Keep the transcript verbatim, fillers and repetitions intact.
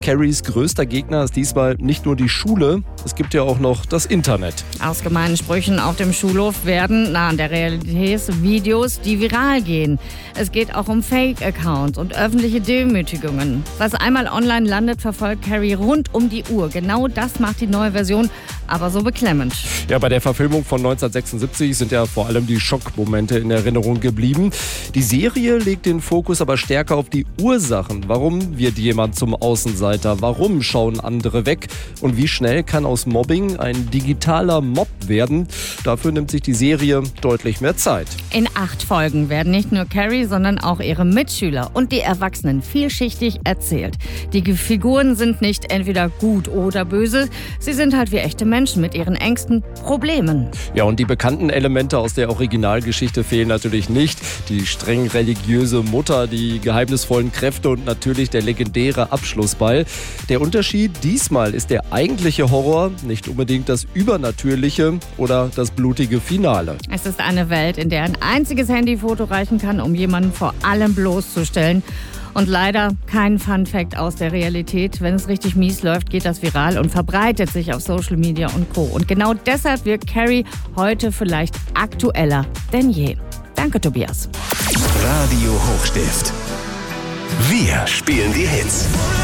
Carries größter Gegner ist diesmal nicht nur die Schule, es gibt ja auch noch das Internet. Aus gemeinen Sprüchen auf dem Schulhof werden nah an der Realität Videos, die viral gehen. Es geht auch um Fake-Accounts und öffentliche Demütigungen. Was einmal online landet, verfolgt Carrie rund um die Uhr. Genau das macht die neue Version aber so beklemmend. Ja, bei der Verfilmung von neunzehnhundertsechsundsiebzig sind ja vor allem die Schockmomente in Erinnerung geblieben. Die Serie legt den Fokus aber stärker auf die Ursachen. Warum wird jemand zum Außenseiter? Warum schauen andere weg? Und wie schnell kann aus Mobbing ein digitaler Mob werden? Dafür nimmt sich die Serie deutlich mehr Zeit. In acht Folgen werden nicht nur Carrie, sondern auch ihre Mitschüler und die Erwachsenen vielschichtig erzählt. Die Figuren sind nicht entweder gut oder böse, sie sind halt wie echte Menschen mit ihren Ängsten, Problemen. Ja, und die bekannten Elemente aus der Originalgeschichte fehlen natürlich nicht. Die streng religiöse Mutter, die geheimnisvollen Kräfte und natürlich der legendäre Abschlussball. Der Unterschied diesmal ist der eigentliche Horror, nicht unbedingt das Übernatürliche oder das blutige Finale. Es ist eine Welt, in der ein einziges Handyfoto reichen kann, um jemanden vor allem bloßzustellen. Und leider kein Funfact aus der Realität. Wenn es richtig mies läuft, geht das viral und verbreitet sich auf Social Media und Co. Und genau deshalb wirkt Carrie heute vielleicht aktueller denn je. Danke, Tobias. Radio Hochstift. Wir spielen die Hits.